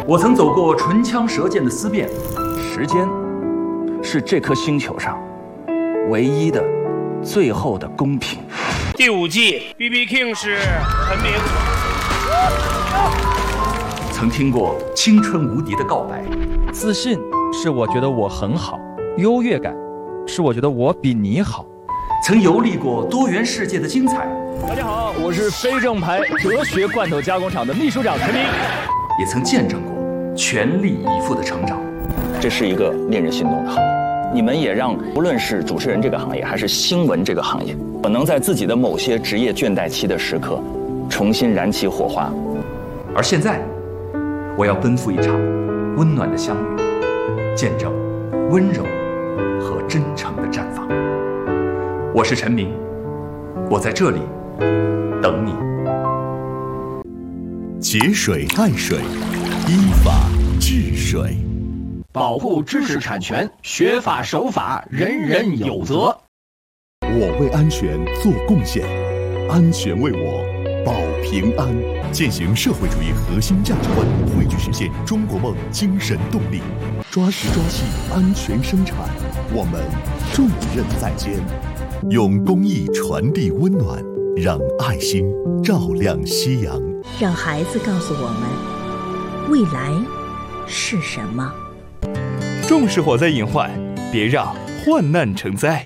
我曾走过唇枪舌剑的思辨， 时间是这颗星球上唯一的、最后的公平。 第5季 BB King 是陈明。 曾听过青春无敌的告白， 自信是我觉得我很好，优越感是我觉得我比你好。 曾游历过多元世界的精彩。 大家好，我是非正牌哲学罐头加工厂的秘书长陈明。 也曾见证过全力以赴的成长。 这是一个令人心动的行业，你们也让无论是主持人这个行业，还是新闻这个行业，可能在自己的某些职业倦怠期的时刻，重新燃起火花。 而现在，我要奔赴一场温暖的相遇，见证温柔和真诚的绽放。我是陈明，我在这里等你。 节水爱水，依法治水， 保护知识产权，学法守法，人人有责。 我为安全做贡献，安全为我保平安。践行社会主义核心价值观，汇聚实现中国梦精神动力，抓实抓细安全生产，我们重任在肩，用公益传递温暖，让爱心照亮夕阳， 让孩子告诉我们未来是什么。 重视火灾隐患，别让患难成灾。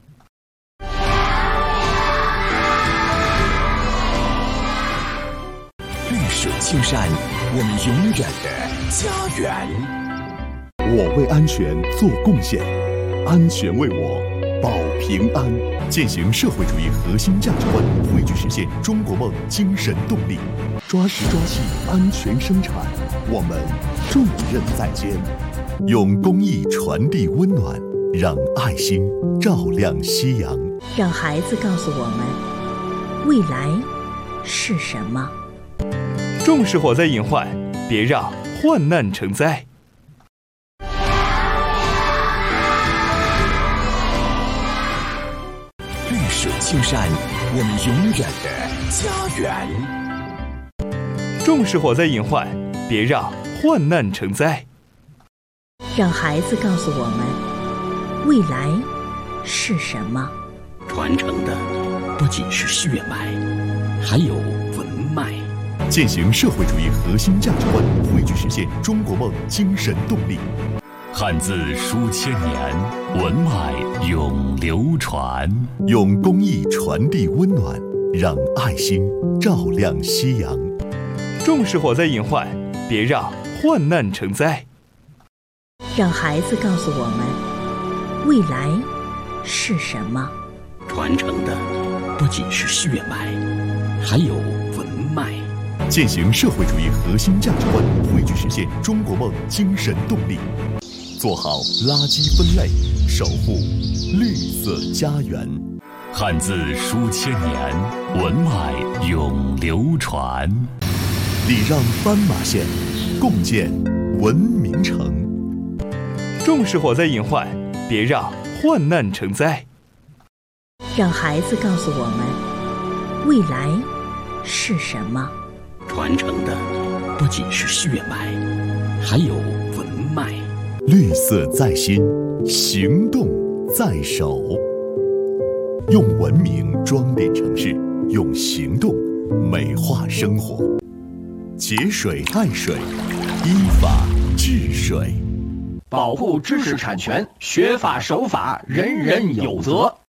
绿水青山，我们永远的家园。我为安全做贡献，安全为我保平安。践行社会主义核心价值观，汇聚实现中国梦精神动力，抓实抓细安全生产，我们重任在肩，用公益传递温暖，让爱心照亮夕阳， 让孩子告诉我们未来是什么。 重视火灾隐患，别让患难成灾。 绿水青山，我们永远的家园。 重视火灾隐患，别让患难成灾。 让孩子告诉我们未来是什么。 传承的不仅是血脉，还有文脉。 践行社会主义核心价值观，汇聚实现中国梦精神动力。汉字书千年，文脉永流传。用公益传递温暖，让爱心照亮夕阳。 重视火灾隐患，别让患难成灾。 让孩子告诉我们未来是什么。 传承的不仅是血脉，还有文脉。 践行社会主义核心价值观，汇聚实现中国梦精神动力。做好垃圾分类，守护绿色家园。汉字书千年，文脉永流传。礼让斑马线，共建文明城。 重视火灾隐患，别让患难成灾。 让孩子告诉我们未来是什么。 传承的不仅是血脉，还有文脉。 绿色在心，行动在手。用文明装点城市，用行动美化生活。节水爱水，依法治水， 保护知识产权，学法守法，人人有责。